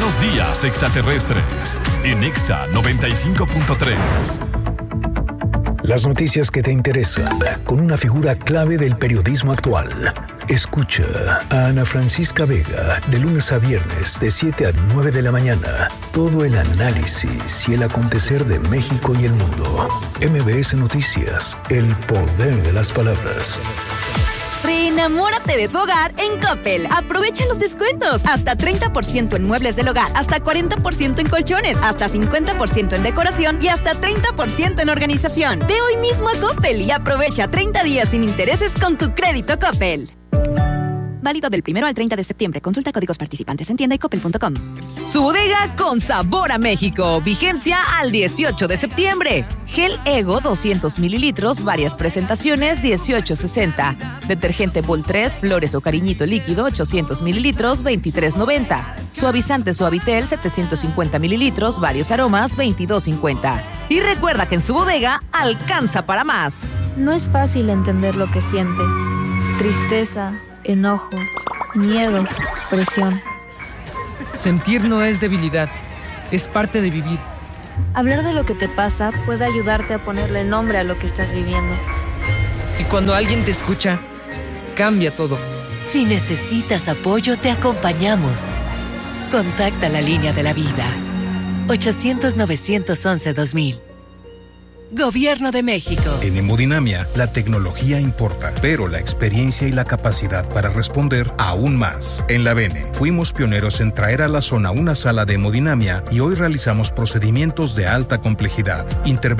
Buenos días, extraterrestres. En Exa 95.3. Las noticias que te interesan, con una figura clave del periodismo actual. Escucha a Ana Francisca Vega, de lunes a viernes, de 7 a 9 de la mañana. Todo el análisis y el acontecer de México y el mundo. MBS Noticias, el poder de las palabras. Reenamórate de tu hogar en Coppel. Aprovecha los descuentos. Hasta 30% en muebles del hogar, hasta 40% en colchones, hasta 50% en decoración y hasta 30% en organización. Ve hoy mismo a Coppel y aprovecha 30 días sin intereses con tu crédito Coppel. Válido del 1 al 30 de septiembre. Consulta códigos participantes en tienda y coppel.com. Su bodega con sabor a México. Vigencia al 18 de septiembre. Gel Ego 200 mililitros, varias presentaciones, 18.60. Detergente Bol 3, flores o cariñito líquido, 800 mililitros, 23.90. Suavizante Suavitel 750 mililitros, varios aromas, 22.50. Y recuerda que en su bodega alcanza para más. No es fácil entender lo que sientes. Tristeza, enojo, miedo, presión. Sentir no es debilidad, es parte de vivir. Hablar de lo que te pasa puede ayudarte a ponerle nombre a lo que estás viviendo. Y cuando alguien te escucha, cambia todo. Si necesitas apoyo, te acompañamos. Contacta la línea de la vida. 800-911-2000. Gobierno de México. En Hemodinamia, la tecnología importa, pero la experiencia y la capacidad para responder aún más. En la Bene, fuimos pioneros en traer a la zona una sala de hemodinamia y hoy realizamos procedimientos de alta complejidad.